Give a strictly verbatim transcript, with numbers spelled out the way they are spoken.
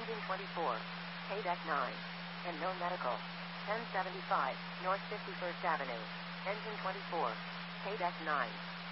Engine twenty-four. K-Deck nine. And no medical. ten seventy-five, North fifty-first Avenue. Engine twenty-four. K-Deck nine.